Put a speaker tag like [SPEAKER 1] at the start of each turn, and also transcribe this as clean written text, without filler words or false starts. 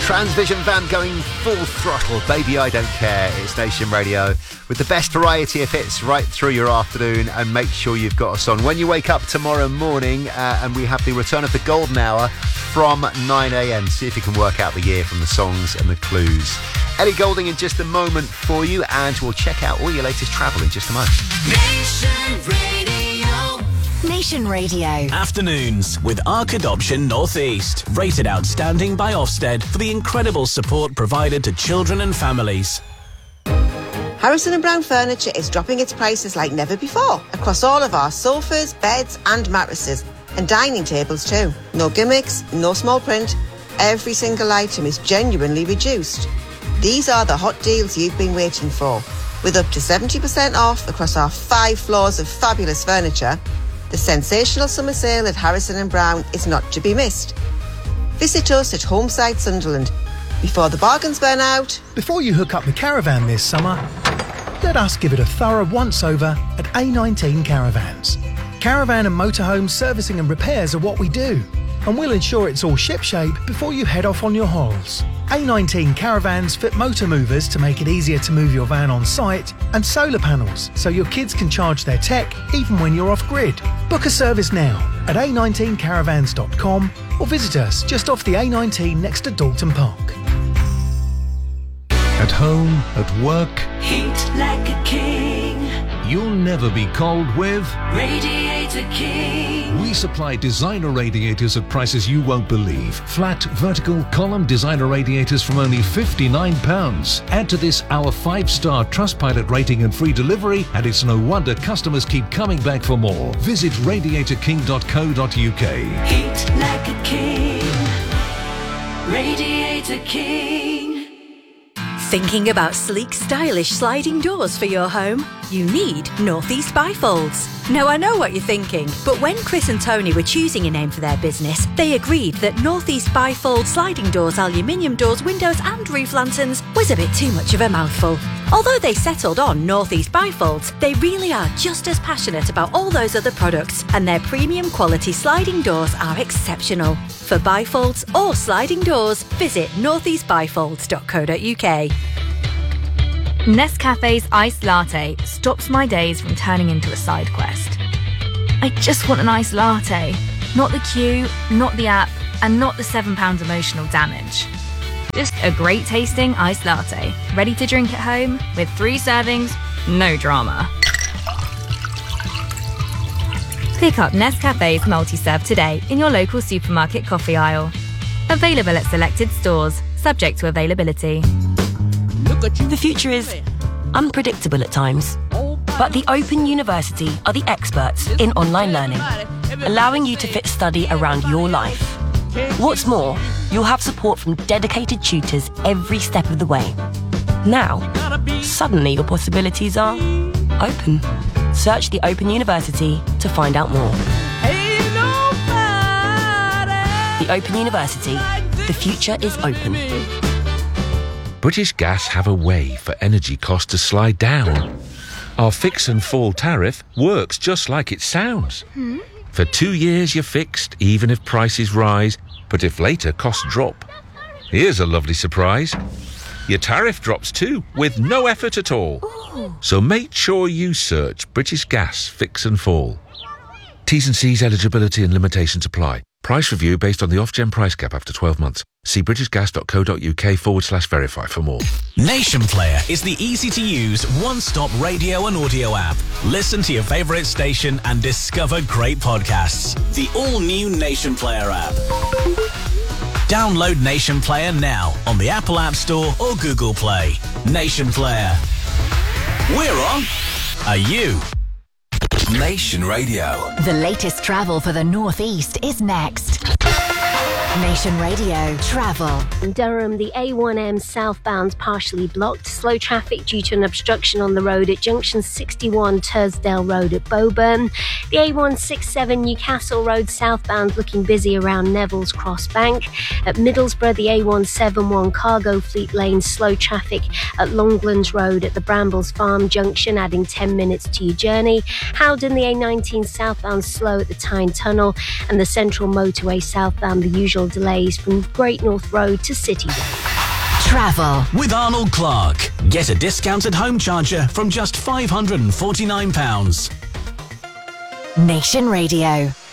[SPEAKER 1] Transvision Van going full throttle. Baby, I don't care. It's Nation Radio with the best variety of hits right through your afternoon. And make sure you've got us on when you wake up tomorrow morning. And we have the return of the Golden Hour from 9 a.m. See if you can work out the year from the songs and the clues. Ellie Goulding in just a moment for you, and we'll check out all your latest travel in just a moment.
[SPEAKER 2] Nation Radio.
[SPEAKER 3] Nation Radio.
[SPEAKER 4] Afternoons with Arc Adoption Northeast. Rated outstanding by Ofsted for the incredible support provided to children and families.
[SPEAKER 5] Harrison & Brown Furniture is dropping its prices like never before across all of our sofas, beds and mattresses, and dining tables too. No gimmicks, no small print. Every single item is genuinely reduced. These are the hot deals you've been waiting for. With up to 70% off across our 5 floors of fabulous furniture, the sensational summer sale at Harrison & Brown is not to be missed. Visit us at Homeside Sunderland before the bargains burn out.
[SPEAKER 6] Before you hook up the caravan this summer, let us give it a thorough once-over at A19 Caravans. Caravan and motorhome servicing and repairs are what we do, and we'll ensure it's all shipshape before you head off on your holes. A19 Caravans fit motor movers to make it easier to move your van on site, and solar panels so your kids can charge their tech even when you're off-grid. Book a service now at a19caravans.com or visit us just off the A19 next to Dalton Park.
[SPEAKER 7] At home, at work,
[SPEAKER 2] Heat like a king.
[SPEAKER 7] You'll never be cold with
[SPEAKER 2] Radiator King.
[SPEAKER 7] We supply designer radiators at prices you won't believe. Flat, vertical, column designer radiators from only £59. Add to this our 5-star Trustpilot rating and free delivery, and it's no wonder customers keep coming back for more. Visit radiatorking.co.uk.
[SPEAKER 2] Heat like a king. Radiator King.
[SPEAKER 3] Thinking about sleek, stylish sliding doors for your home? You need Northeast Bifolds. Now, I know what you're thinking, but when Chris and Tony were choosing a name for their business, they agreed that Northeast Bifold sliding doors, aluminium doors, windows and roof lanterns was a bit too much of a mouthful. Although they settled on Northeast Bifolds, they really are just as passionate about all those other products, and their premium quality sliding doors are exceptional. For bifolds or sliding doors, visit northeastbifolds.co.uk.
[SPEAKER 8] Nescafe's iced latte stops my days from turning into a side quest. I just want an iced latte, not the queue, not the app, and not the £7 emotional damage. Just a great tasting iced latte, ready to drink at home with 3 servings, no drama. Pick up Nescafe's multi-serve today in your local supermarket coffee aisle. Available at selected stores, subject to availability.
[SPEAKER 9] The future is unpredictable at times, but the Open University are the experts in online learning, allowing you to fit study around your life. What's more, you'll have support from dedicated tutors every step of the way. Now, suddenly your possibilities are open. Search the Open University to find out more. The Open University. The future is open.
[SPEAKER 10] British Gas have a way for energy costs to slide down. Our fix and fall tariff works just like it sounds. For 2 years you're fixed, even if prices rise, but if later costs drop. Here's a lovely surprise. Your tariff drops too, with no effort at all.
[SPEAKER 3] Ooh.
[SPEAKER 10] So make sure you search British Gas Fix and Fall. T's and C's, eligibility and limitations apply. Price review based on the off-gen price cap after 12 months. See britishgas.co.uk/verify for more.
[SPEAKER 4] Nation Player is the easy-to-use, one-stop radio and audio app. Listen to your favourite station and discover great podcasts. The all-new Nation Player app. Download Nation Player now on the Apple App Store or Google Play. Nation Player. We're on. Are you?
[SPEAKER 2] Nation Radio.
[SPEAKER 3] The latest travel for the Northeast is next. Nation Radio Travel.
[SPEAKER 11] In Durham, the A1M southbound partially blocked. Slow traffic due to an obstruction on the road at junction 61 Tersdale Road at Boburn. The A167 Newcastle Road southbound looking busy around Neville's Cross Bank. At Middlesbrough, the A171 Cargo Fleet Lane slow traffic at Longlands Road at the Brambles Farm Junction, adding 10 minutes to your journey. Howden, the A19 southbound slow at the Tyne Tunnel, and the Central Motorway southbound the usual middle delays from Great North Road to City Road.
[SPEAKER 4] Travel with Arnold Clark. Get a discounted home charger from just £549.
[SPEAKER 12] Nation Radio.